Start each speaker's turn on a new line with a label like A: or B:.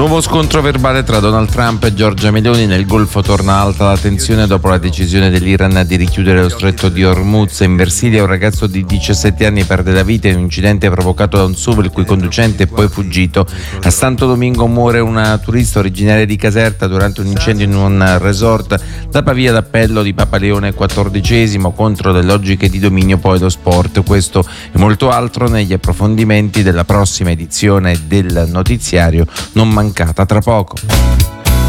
A: Nuovo scontro verbale tra Donald Trump e Giorgia Meloni. Nel Golfo torna alta la tensione dopo la decisione dell'Iran di richiudere lo stretto di Hormuz. In Versilia un ragazzo di 17 anni perde la vita in un incidente provocato da un SUV il cui conducente è poi fuggito. A Santo Domingo muore una turista originaria di Caserta durante un incendio in un resort. Da Pavia l'appello di Papa Leone XIV contro le logiche di dominio, poi lo sport. Questo e molto altro negli approfondimenti della prossima edizione del notiziario, non mancata tra poco.